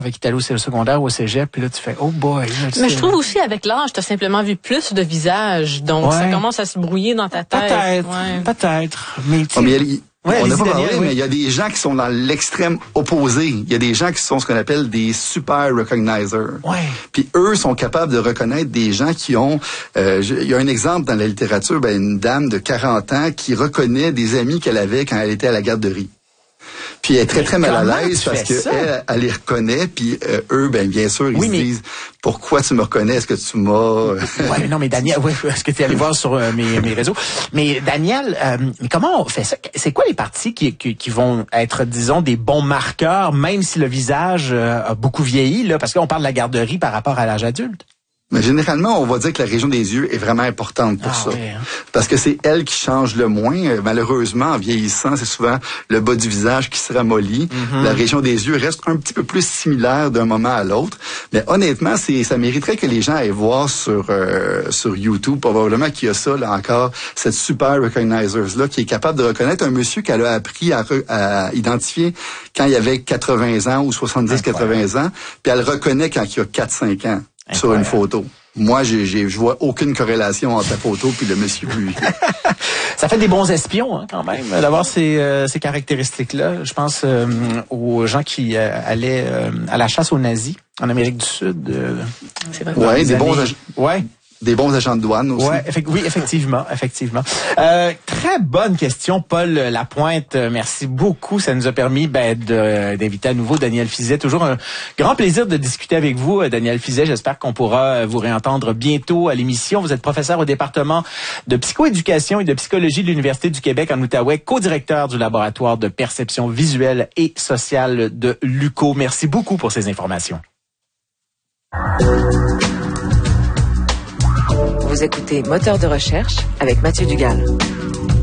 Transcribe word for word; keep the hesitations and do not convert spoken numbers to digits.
Avec qui t'allais au secondaire ou au cégep, puis là, tu fais « Oh boy! » Mais je trouve aussi, avec l'âge, t'as simplement vu plus de visages, donc ouais. ça commence à se brouiller dans ta tête. Peut-être, ouais. peut-être. Mais tu oh, mais il, ouais, on n'a pas Daniel, parlé, oui. mais il y a des gens qui sont dans l'extrême opposé. Il y a des gens qui sont ce qu'on appelle des super recognizers. Ouais. Puis eux sont capables de reconnaître des gens qui ont... Euh, je, il y a un exemple dans la littérature, ben, une dame de quarante ans qui reconnaît des amis qu'elle avait quand elle était à la garderie. Puis elle est très, très mal à l'aise parce que elle, elle les reconnaît, puis euh, eux, ben bien sûr, ils oui, se mais... disent « Pourquoi tu me reconnais? Est-ce que tu m'as... » Ouais, non, mais Daniel, ouais, est-ce que tu es allé voir sur euh, mes, mes réseaux? Mais Daniel, euh, mais comment on fait ça? C'est quoi les parties qui, qui, qui vont être, disons, des bons marqueurs, même si le visage euh, a beaucoup vieilli, là? Parce qu'on parle de la garderie par rapport à l'âge adulte. Mais généralement, on va dire que la région des yeux est vraiment importante pour ah, ça. Oui, hein. Parce que c'est elle qui change le moins. Malheureusement, en vieillissant, c'est souvent le bas du visage qui se ramollit. Mm-hmm. La région des yeux reste un petit peu plus similaire d'un moment à l'autre. Mais honnêtement, c'est ça mériterait que les gens aillent voir sur euh, sur YouTube, probablement qu'il y a ça, là encore, cette super recognizers-là, qui est capable de reconnaître un monsieur qu'elle a appris à, re, à identifier quand il avait quatre-vingts ans ou soixante-dix quatre-vingts ans, puis elle reconnaît quand il a quatre cinq ans. Sur une photo. Moi, j'ai, j'ai, je vois aucune corrélation entre la photo puis le monsieur lui. Ça fait des bons espions, hein, quand même, d'avoir ces, euh, ces caractéristiques-là. Je pense euh, aux gens qui euh, allaient euh, à la chasse aux nazis en Amérique du Sud. Euh, C'est vrai. Ouais, des années... bons agents. Ouais. Des bons agents de douane aussi. Ouais, effect- oui, effectivement, effectivement. Euh, très bonne question, Paul Lapointe. Merci beaucoup. Ça nous a permis ben, de, d'inviter à nouveau Daniel Fizet. Toujours un grand plaisir de discuter avec vous, Daniel Fizet. J'espère qu'on pourra vous réentendre bientôt à l'émission. Vous êtes professeur au département de psychoéducation et de psychologie de l'Université du Québec en Outaouais, co-directeur du laboratoire de perception visuelle et sociale de l'U Q O. Merci beaucoup pour ces informations. Vous écoutez Moteur de recherche avec Mathieu Dugal.